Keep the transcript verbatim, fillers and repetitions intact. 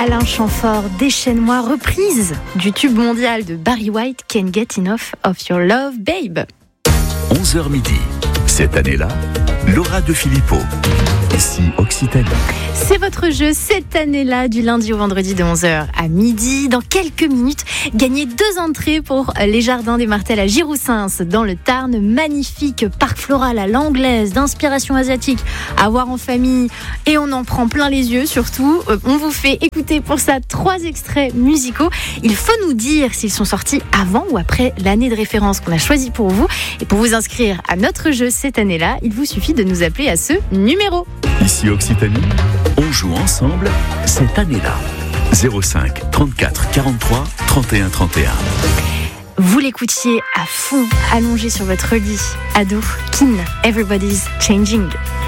Alain Chamfort, Déchaîne-moi, reprise du tube mondial de Barry White, Can't Get Enough of Your Love, Babe. onze heures midi. Cette année-là, Laura De Filippo. Ici Occitanie. C'est votre jeu cette année-là, du lundi au vendredi de onze heures à midi. Dans quelques minutes, gagnez deux entrées pour les jardins des Martels à Giroussens, dans le Tarn. Magnifique parc floral à l'anglaise, d'inspiration asiatique, à voir en famille. Et on en prend plein les yeux, surtout. On vous fait écouter pour ça trois extraits musicaux. Il faut nous dire s'ils sont sortis avant ou après l'année de référence qu'on a choisie pour vous. Et pour vous inscrire à notre jeu cette année-là, il vous suffit de nous appeler à ce numéro. Ici Occitanie, on joue ensemble cette année-là. zéro cinq trente-quatre quarante-trois trente et un trente et un. Vous l'écoutiez à fond, allongé sur votre lit, ado, Kin, Everybody's Changing.